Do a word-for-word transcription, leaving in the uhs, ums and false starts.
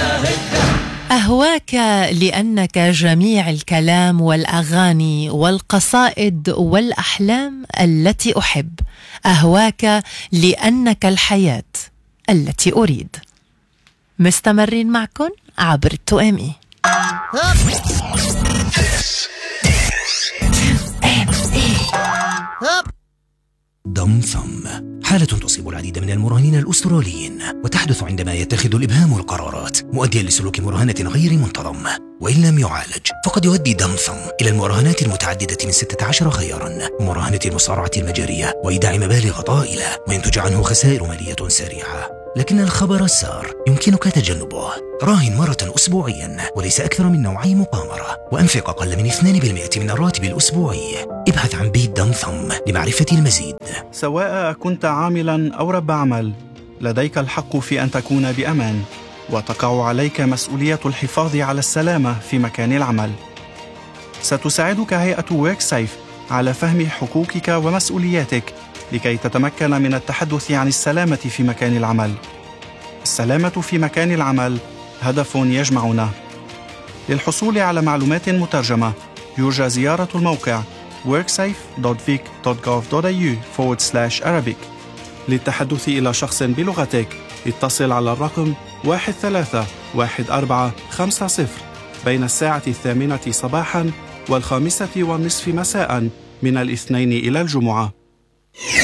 أهواك لأنك جميع الكلام والأغاني والقصائد والأحلام التي أحب. أهواك لأنك الحياة التي أريد. مستمرين معكم عبر تو ام اي. ضمثم حالة تصيب العديد من المراهنين الأستراليين، وتحدث عندما يتخذ الإبهام القرارات مؤديا لسلوك مراهنة غير منتظم، وإن لم يعالج فقد يؤدي ضمثم إلى المراهنات المتعددة من ستة عشر خيارا، ومراهنة المصارعة المجارية وإيداع مبالغ طائلة، وينتج عنه خسائر مالية سريعة. لكن الخبر السار يمكنك تجنبه. راهن مرة أسبوعيا وليس أكثر من نوعي مقامرة، وأنفق أقل من اثنين بالمئة من الراتب الأسبوعي. ابحث عن بيت ضمثم لمعرفة المزيد. سواء كنت عاملا أو رب عمل، لديك الحق في أن تكون بأمان، وتقع عليك مسؤولية الحفاظ على السلامة في مكان العمل. ستساعدك هيئة WorkSafe على فهم حقوقك ومسؤولياتك لكي تتمكن من التحدث عن السلامة في مكان العمل. السلامة في مكان العمل هدف يجمعنا. للحصول على معلومات مترجمة يرجى زيارة الموقع worksafe دوت vic دوت gov دوت a u forward slash arabic. للتحدث إلى شخص بلغتك اتصل على الرقم واحد ثلاثة واحد أربعة خمسة صفر بين الساعة الثامنة صباحاً والخامسة والنصف مساءً من الاثنين إلى الجمعة.